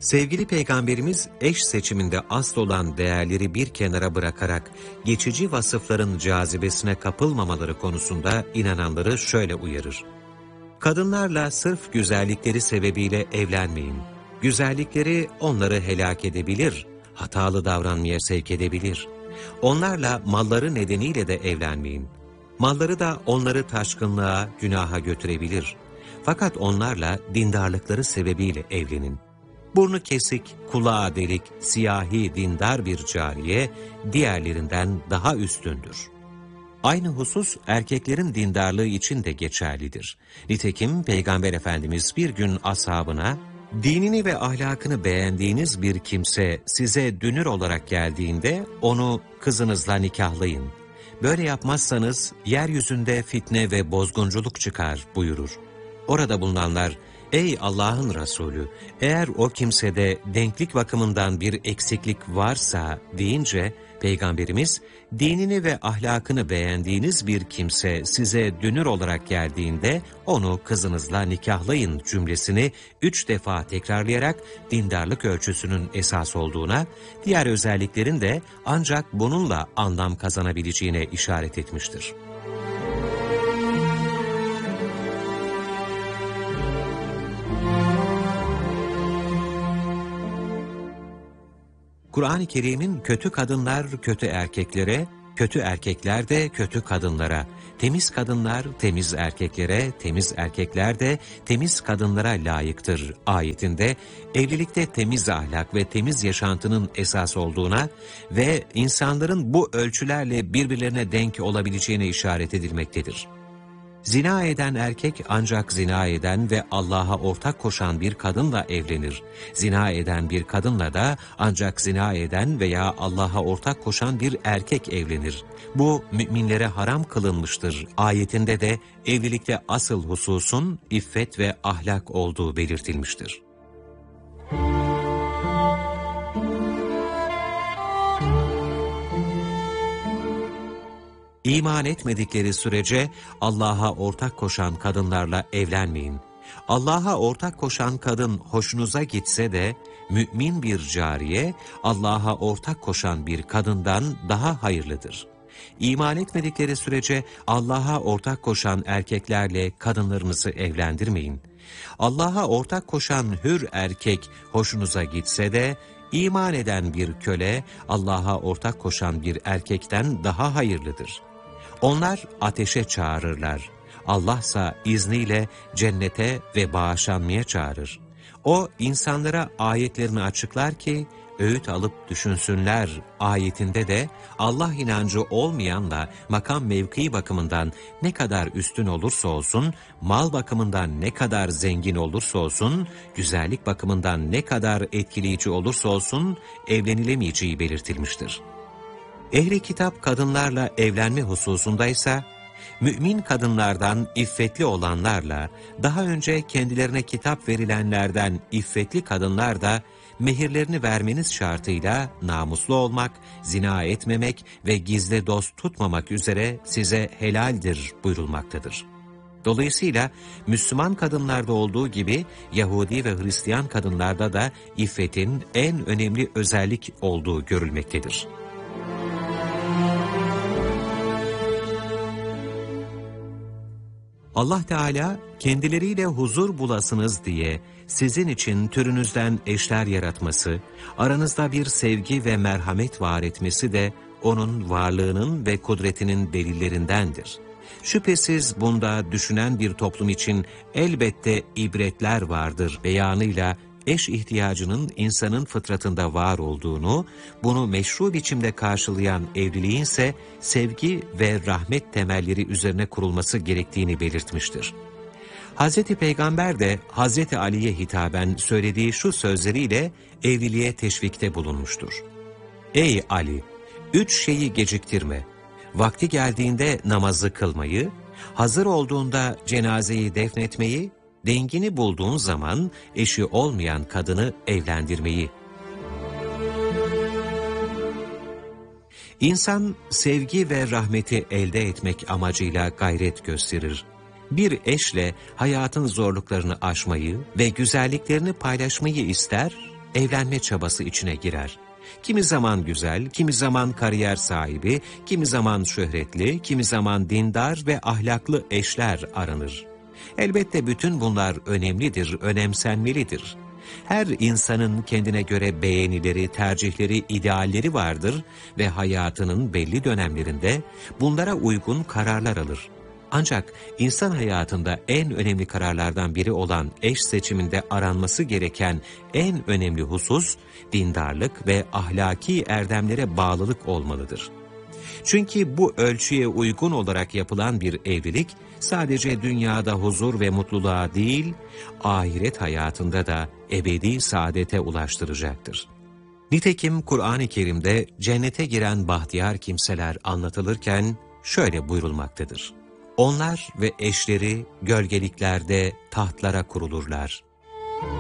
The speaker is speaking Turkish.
Sevgili Peygamberimiz eş seçiminde asıl olan değerleri bir kenara bırakarak geçici vasıfların cazibesine kapılmamaları konusunda inananları şöyle uyarır. Kadınlarla sırf güzellikleri sebebiyle evlenmeyin. Güzellikleri onları helak edebilir, hatalı davranmaya sevk edebilir. Onlarla malları nedeniyle de evlenmeyin. Malları da onları taşkınlığa, günaha götürebilir. Fakat onlarla dindarlıkları sebebiyle evlenin. Burnu kesik, kulağı delik, siyahi dindar bir cariye diğerlerinden daha üstündür. Aynı husus erkeklerin dindarlığı için de geçerlidir. Nitekim Peygamber Efendimiz bir gün ashabına, dinini ve ahlakını beğendiğiniz bir kimse size dünür olarak geldiğinde onu kızınızla nikahlayın. Böyle yapmazsanız yeryüzünde fitne ve bozgunculuk çıkar buyurur. Orada bulunanlar, ey Allah'ın Resulü, eğer o kimsede denklik bakımından bir eksiklik varsa deyince, Peygamberimiz, dinini ve ahlakını beğendiğiniz bir kimse size dünür olarak geldiğinde onu kızınızla nikahlayın cümlesini 3 defa tekrarlayarak dindarlık ölçüsünün esas olduğuna, diğer özelliklerin de ancak bununla anlam kazanabileceğine işaret etmiştir. Kur'an-ı Kerim'in kötü kadınlar kötü erkeklere, kötü erkekler de kötü kadınlara, temiz kadınlar temiz erkeklere, temiz erkekler de temiz kadınlara layıktır ayetinde evlilikte temiz ahlak ve temiz yaşantının esas olduğuna ve insanların bu ölçülerle birbirlerine denk olabileceğine işaret edilmektedir. Zina eden erkek ancak zina eden ve Allah'a ortak koşan bir kadınla evlenir. Zina eden bir kadınla da ancak zina eden veya Allah'a ortak koşan bir erkek evlenir. Bu müminlere haram kılınmıştır. Ayetinde de evlilikte asıl hususun iffet ve ahlak olduğu belirtilmiştir. İman etmedikleri sürece Allah'a ortak koşan kadınlarla evlenmeyin. Allah'a ortak koşan kadın hoşunuza gitse de mümin bir cariye Allah'a ortak koşan bir kadından daha hayırlıdır. İman etmedikleri sürece Allah'a ortak koşan erkeklerle kadınlarınızı evlendirmeyin. Allah'a ortak koşan hür erkek hoşunuza gitse de iman eden bir köle Allah'a ortak koşan bir erkekten daha hayırlıdır. Onlar ateşe çağırırlar. Allah'sa izniyle cennete ve bağışlanmaya çağırır. O insanlara ayetlerini açıklar ki öğüt alıp düşünsünler ayetinde de Allah inancı olmayanla makam mevki bakımından ne kadar üstün olursa olsun, mal bakımından ne kadar zengin olursa olsun, güzellik bakımından ne kadar etkileyici olursa olsun evlenilemeyeceği belirtilmiştir. Ehli kitap kadınlarla evlenme hususundaysa, mümin kadınlardan iffetli olanlarla, daha önce kendilerine kitap verilenlerden iffetli kadınlar da, mehirlerini vermeniz şartıyla namuslu olmak, zina etmemek ve gizli dost tutmamak üzere size helaldir buyurulmaktadır. Dolayısıyla Müslüman kadınlarda olduğu gibi Yahudi ve Hristiyan kadınlarda da iffetin en önemli özellik olduğu görülmektedir. Allah Teala kendileriyle huzur bulasınız diye sizin için türünüzden eşler yaratması, aranızda bir sevgi ve merhamet var etmesi de onun varlığının ve kudretinin delillerindendir. Şüphesiz bunda düşünen bir toplum için elbette ibretler vardır beyanıyla eş ihtiyacının insanın fıtratında var olduğunu, bunu meşru biçimde karşılayan evliliğin ise sevgi ve rahmet temelleri üzerine kurulması gerektiğini belirtmiştir. Hz. Peygamber de Hz. Ali'ye hitaben söylediği şu sözleriyle evliliğe teşvikte bulunmuştur. Ey Ali! 3 şeyi geciktirme. Vakti geldiğinde namazı kılmayı, hazır olduğunda cenazeyi defnetmeyi, dengini bulduğun zaman eşi olmayan kadını evlendirmeyi. İnsan sevgi ve rahmeti elde etmek amacıyla gayret gösterir. Bir eşle hayatın zorluklarını aşmayı ve güzelliklerini paylaşmayı ister evlenme çabası içine girer. Kimi zaman güzel, kimi zaman kariyer sahibi, kimi zaman şöhretli, kimi zaman dindar ve ahlaklı eşler aranır. Elbette bütün bunlar önemlidir, önemsenmelidir. Her insanın kendine göre beğenileri, tercihleri, idealleri vardır ve hayatının belli dönemlerinde bunlara uygun kararlar alır. Ancak insan hayatında en önemli kararlardan biri olan eş seçiminde aranması gereken en önemli husus, dindarlık ve ahlaki erdemlere bağlılık olmalıdır. Çünkü bu ölçüye uygun olarak yapılan bir evlilik, sadece dünyada huzur ve mutluluğa değil, ahiret hayatında da ebedi saadete ulaştıracaktır. Nitekim Kur'an-ı Kerim'de cennete giren bahtiyar kimseler anlatılırken şöyle buyurulmaktadır. Onlar ve eşleri gölgeliklerde tahtlara kurulurlar.